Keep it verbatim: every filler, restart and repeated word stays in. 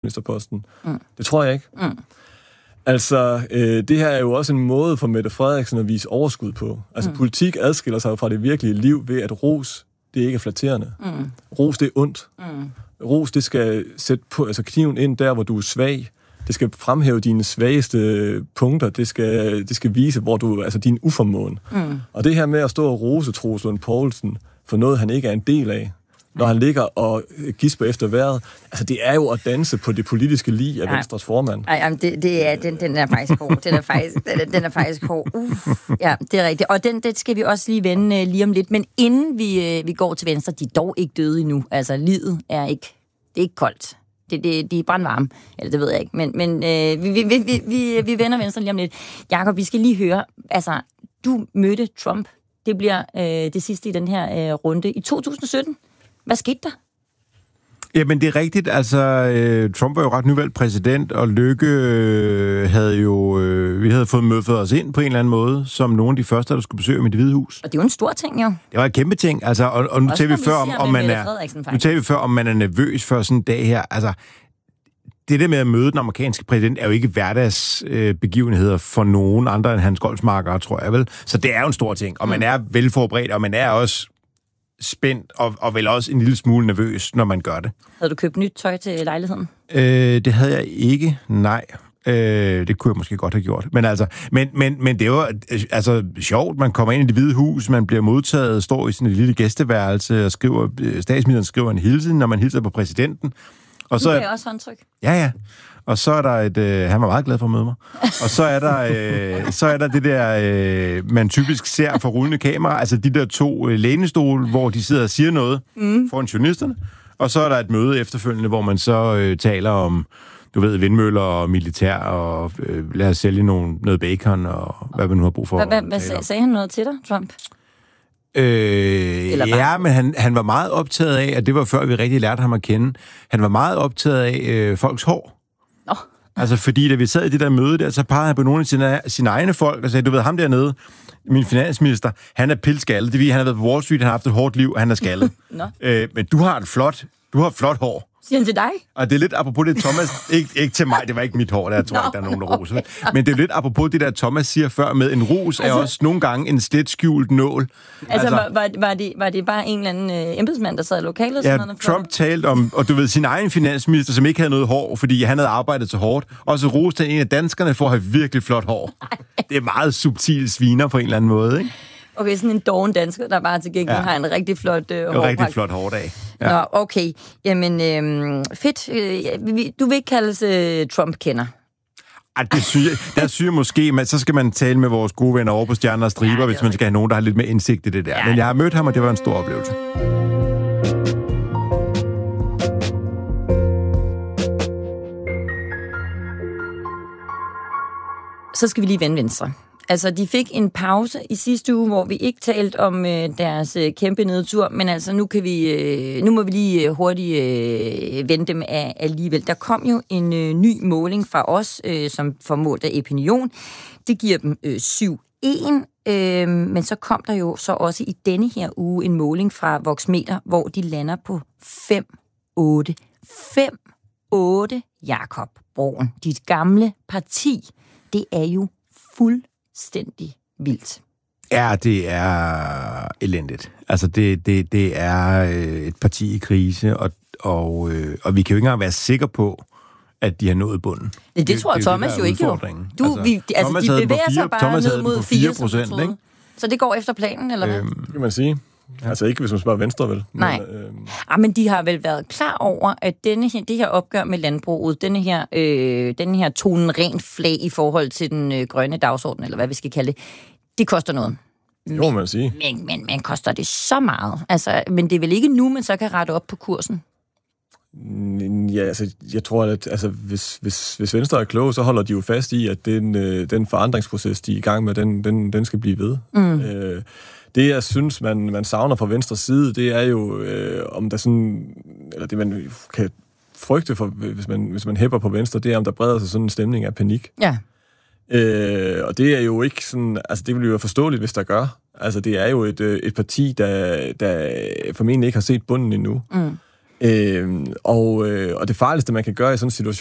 statsministerposten. Mm. Det tror jeg ikke. Mm. Altså, øh, det her er jo også en måde for Mette Frederiksen at vise overskud på. Altså, mm. politik adskiller sig fra det virkelige liv ved, at ros, det ikke er flatterende. Mm. Ros, det er ondt. Mm. Ros, det skal sætte på, altså kniven ind der, hvor du er svag. Det skal fremhæve dine svageste punkter. Det skal, det skal vise, hvor du, altså din uformåen. Mm. Og det her med at stå og rose Troels Lund Poulsen for noget, han ikke er en del af, når han ligger og gisper efter vejret, altså det er jo at danse på det politiske lig af ja. Venstres formand. Nej, jamen det, det er, den, den er faktisk hård. Den er faktisk, den, den er faktisk hård. Uff. Ja, det er rigtigt. Og den, den skal vi også lige vende lige om lidt. Men inden vi, vi går til Venstre, de er dog ikke døde endnu. Altså livet er ikke, det er ikke koldt. Det, det, de er brandvarme. Eller det ved jeg ikke. Men, men øh, vi, vi, vi, vi, vi vender Venstre lige om lidt. Jakob, vi skal lige høre. Altså, du mødte Trump. Det bliver øh, det sidste i den her øh, runde i to tusind sytten. Hvad skete der? Jamen, det er rigtigt. Altså, øh, Trump var jo ret nyvalgt præsident, og Løkke øh, havde jo... Øh, vi havde fået mødt os ind på en eller anden måde, som nogle af de første, der skulle besøge med Det Hvide Hus. Og det er jo en stor ting, jo. Det var en kæmpe ting. Altså, og, og nu taler vi før, om, om man er... Nu taler vi før, om man er nervøs for sådan en dag her. Altså, det der med at møde den amerikanske præsident er jo ikke hverdagsbegivenheder øh, for nogen andre end hans golfsmarkere, tror jeg vel. Så det er jo en stor ting, og man er velforberedt, og man er også spændt og, og vel også en lille smule nervøs, når man gør det. Havde du købt nyt tøj til lejligheden? Øh, det havde jeg ikke, nej. Øh, det kunne jeg måske godt have gjort. Men altså, men, men, men det er jo altså, sjovt, man kommer ind i Det Hvide Hus, man bliver modtaget, står i sådan et lille gæsteværelse og skriver, statsministeren skriver en hilsen, når man hilser på præsidenten. Og så er også håndtryk. Ja, ja. Og så er der et... Øh, han var meget glad for at møde mig. Og så er der, øh, så er der det der, øh, man typisk ser for rullende kamera, altså de der to øh, lænestole, hvor de sidder og siger noget mm. foran journalisterne. Og så er der et møde efterfølgende, hvor man så øh, taler om, du ved, vindmøller og militær, og øh, lad os sælge nogle, noget bacon, og hvad man nu har brug for. Hvad, hvad sag, sagde han noget til dig, Trump? Øh, ja, men han, han var meget optaget af, og det var før vi rigtig lærte ham at kende, han var meget optaget af øh, folks hår. Oh. Altså, fordi da vi sad i det der møde der, så pegede han på nogle af sine, sine egne folk, og sagde, du ved, ham dernede, min finansminister, han er pilskaldet. Det vil, han har været på Wall Street, han har haft et hårdt liv, han er skaldet. no. øh, men du har et flot, du har et flot hår. Siger han til dig? Og det er lidt apropos det, Thomas... ikke, ikke til mig, det var ikke mit hår, der jeg tror no. ikke, der er nogen, der roser. Men det er lidt apropos det der, Thomas siger før med, en ros altså, er også nogle gange en slet skjult nål. Altså, altså var, var, var, det, var det bare en eller anden øh, embedsmand, der sad i lokalet? Ja, sådan Trump talte om, og du ved, sin egen finansminister, som ikke havde noget hår, fordi han havde arbejdet så hårdt, og så roste en af danskerne for at have virkelig flot hår. Det er meget subtil sviner på en eller anden måde, ikke? Okay, sådan en doven dansker, der bare til gengæld ja. har en rigtig flot øh, hårpak. En rigtig flot hårdag. Ja. Nå, okay. Jamen, øh, fedt. Øh, du vil ikke kaldes øh, Trump-kender? Ej, det synes jeg, der synes jeg måske, men så skal man tale med vores gode venner over på Stjerner og Striber, ja, hvis man skal have nogen, der har lidt mere indsigt i det der. Ja. Men jeg har mødt ham, og det var en stor oplevelse. Så skal vi lige vende Venstre. Altså, de fik en pause i sidste uge, hvor vi ikke talte om øh, deres øh, kæmpe nedtur, men altså, nu, kan vi, øh, nu må vi lige øh, hurtigt øh, vende dem af alligevel. Der kom jo en øh, ny måling fra os, øh, som formålt af Epinion. Det giver dem øh, syv en, øh, men så kom der jo så også i denne her uge en måling fra Voxmeter, hvor de lander på fem otte. fem otte, Jakob Broen. Dit gamle parti, det er jo fuld fuldstændig vildt. Ja, det er elendigt. Altså, det, det, det er et parti i krise, og, og, og vi kan jo ikke engang være sikre på, at de har nået bunden. Det, det tror jeg, Thomas jo ikke jo. Du, altså, vi, altså, Thomas de bevæger fire, sig bare Thomas ned mod fire procent, ikke? Så det går efter planen, eller hvad? Øhm, kan man sige. Ja. Altså ikke, hvis man spørger Venstre, vel? Nej. Men, øh... ah, men de har vel været klar over, at denne her, det her opgør med landbruget, denne her, øh, denne her tonen rent flag i forhold til den øh, grønne dagsorden, eller hvad vi skal kalde det, det koster noget. Det må man sige. Men, men, men koster det så meget? Altså, men det er vel ikke nu, man så kan rette op på kursen? Ja, altså, jeg tror, at altså, hvis, hvis, hvis Venstre er klog, så holder de jo fast i, at den, øh, den forandringsproces, de er i gang med, den, den, den skal blive ved. Mm. Øh, Det, jeg synes, man, man savner fra venstre side, det er jo, øh, om der sådan, eller det, man kan frygte, for, hvis man, hvis man hæpper på venstre, det er, om der breder sig sådan en stemning af panik. Ja. Øh, og det er jo ikke sådan, altså det vil jo være forståeligt, hvis der gør. Altså det er jo et, et parti, der, der formentlig ikke har set bunden endnu. Mm. Øh, og, øh, og det farligste, man kan gøre i sådan en situation,